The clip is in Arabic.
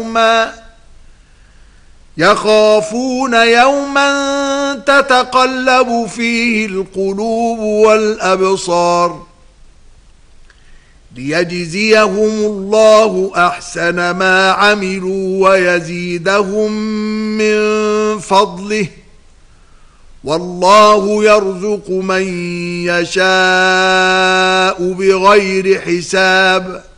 يخافون يوما تتقلب فيه القلوب والأبصار ليجزيهم الله أحسن ما عملوا ويزيدهم من فضله والله يرزق من يشاء بغير حساب